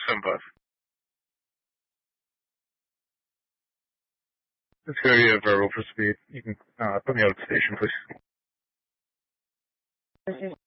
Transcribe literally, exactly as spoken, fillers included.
seven five. Let's go to your verbal for speed. You can uh, put me out of the station, please. This is